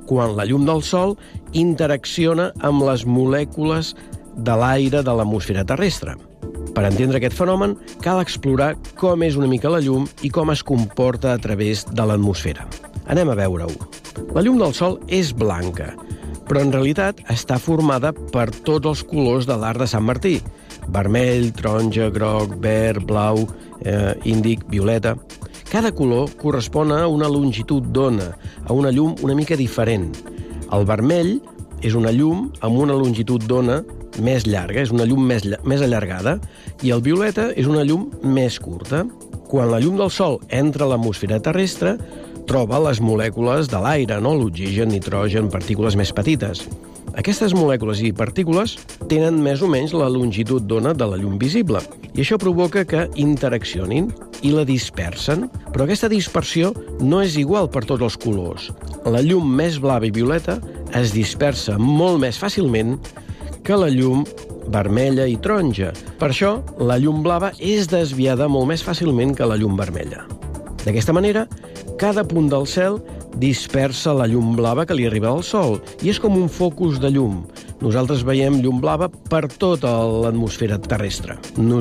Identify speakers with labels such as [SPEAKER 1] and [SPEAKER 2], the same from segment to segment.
[SPEAKER 1] quan la llum del Sol interacciona amb les molècules de l'aire de l'atmosfera terrestre. Per entendre aquest fenomen, cal explorar com és una mica la llum i com es comporta a través de l'atmosfera. Anem a veure-ho. La llum del Sol és blanca, però en realitat està formada per tots els colors de l'arc de Sant Martí. Vermell, taronja, groc, verd, blau, índic, violeta. Cada color correspon a una longitud d'ona, a una llum una mica diferent. El vermell és una llum amb una longitud d'ona més llarga, és una llum més allargada, i el violeta és una llum més curta. Quan la llum del Sol entra a l'atmosfera terrestre, troba les molècules de l'aire, l'oxigen, nitrogen, partícules més petites. Aquestes molècules i partícules tenen més o menys la longitud d'ona de la llum visible, i això provoca que interaccionin i la dispersen. Però aquesta dispersió no és igual per tots els colors. La llum més blava i violeta es dispersa molt més fàcilment que la llum vermella i taronja. Per això, la llum blava és desviada molt més fàcilment que la llum vermella. D'aquesta manera, cada punt del cel dispersa la llum blava que li arriba del Sol i és com un focus de llum. Nosaltres veiem llum blava per tota l'atmosfera terrestre.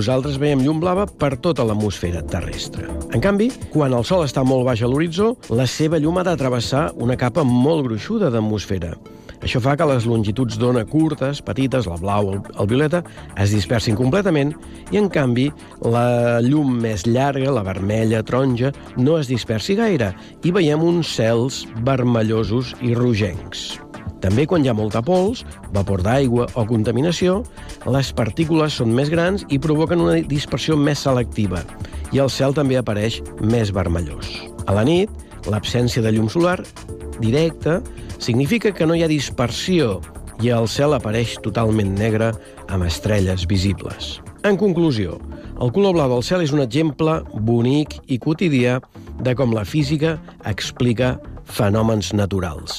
[SPEAKER 1] En canvi, quan el Sol està molt baix a l'horitzó, la seva llum ha de travessar una capa molt gruixuda d'atmosfera. Això fa que les longituds d'ona curtes, petites, el blau, el violeta, es dispersin completament i, en canvi, la llum més llarga, la vermella, taronja, no es dispersi gaire i veiem uns cels vermellosos i rogencs. També quan hi ha molta pols, vapor d'aigua o contaminació, les partícules són més grans i provoquen una dispersió més selectiva i el cel també apareix més vermellós. A la nit, l'absència de llum solar directa significa que no hi ha dispersió i el cel apareix totalment negre amb estrelles visibles. En conclusió, el color blau del cel és un exemple bonic i quotidià de com la física explica fenòmens naturals.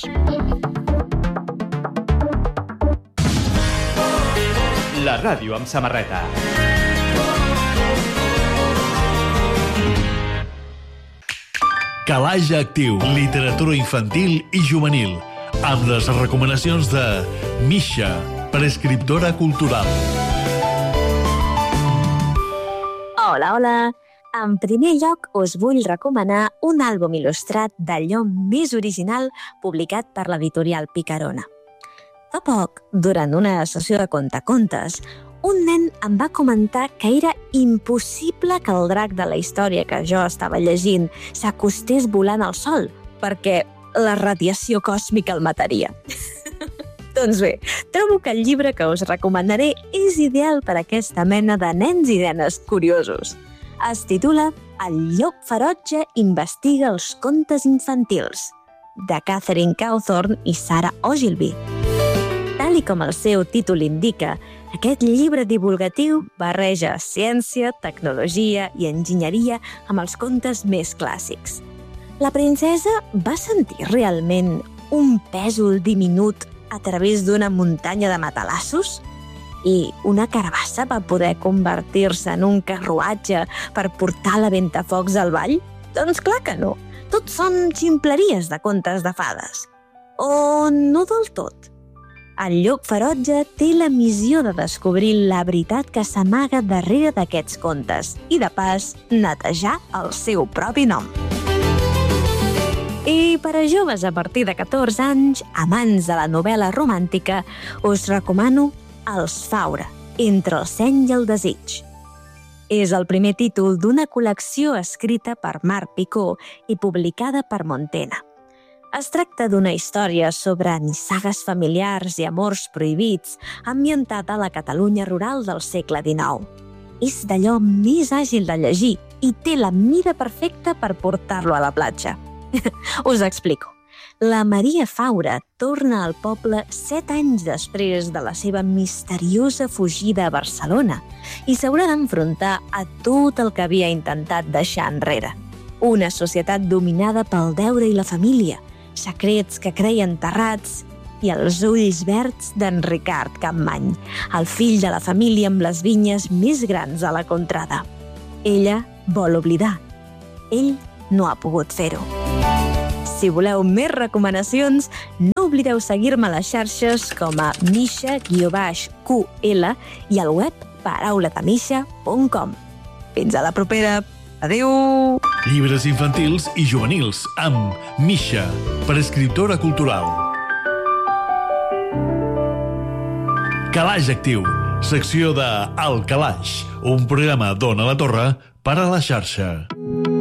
[SPEAKER 2] La ràdio amb samarreta.
[SPEAKER 3] Calaix Actiu, literatura infantil i juvenil, amb les recomanacions de Misha, prescriptora cultural.
[SPEAKER 4] Hola, hola! En primer lloc, us vull recomanar un àlbum il·lustrat d'allò més original publicat per l'editorial Picarona. Fa poc, durant una sessió de contacontes, un nen em va comentar que era impossible que el drac de la història que jo estava llegint s'acostés volant al sol, perquè la radiació còsmica el mataria. Doncs bé, trobo que el llibre que us recomanaré és ideal per a aquesta mena de nens i nenes curiosos. Es titula El llop ferotge investiga els contes infantils, de Catherine Cawthorne i Sarah Ogilvy. Tal com el seu títol indica, aquest llibre divulgatiu barreja ciència, tecnologia i enginyeria amb els contes més clàssics. La princesa va sentir realment un pèsol diminut a través d'una muntanya de matalassos? I una carabassa va poder convertir-se en un carruatge per portar la ventafocs al ball? Doncs clar que no. Tot són ximpleries de contes de fades. O no del tot. El llop ferotge té la missió de descobrir la veritat que s'amaga darrere d'aquests contes i, de pas, netejar el seu propi nom. I per a joves a partir de 14 anys, amants de la novel·la romàntica, us recomano Els Faura, entre el seny i el desig. És el primer títol d'una col·lecció escrita per Marc Picó i publicada per Montena. Es tracta d'una història sobre nissagues familiars i amors prohibits ambientada a la Catalunya rural del segle XIX. És d'allò més àgil de llegir i té la mida perfecta per portar-lo a la platja. Us explico. La Maria Faura torna al poble 7 anys després de la seva misteriosa fugida a Barcelona i s'haurà d'enfrontar a tot el que havia intentat deixar enrere. Una societat dominada pel deure i la família, secrets que creia enterrats i els ulls verds d'en Ricard Campmany, el fill de la família amb les vinyes més grans a la contrada. Ella vol oblidar. Ell no ha pogut fer-ho. Si voleu més recomanacions, no oblideu seguir-me a les xarxes com a misha_ql i al web paraulademisha.com. Fins a la propera. Adéu!
[SPEAKER 3] Llibres infantils i juvenils amb Misha, prescriptora cultural. Calaix Actiu, secció de El Calaix, un programa d'Ona la Torre per a la xarxa.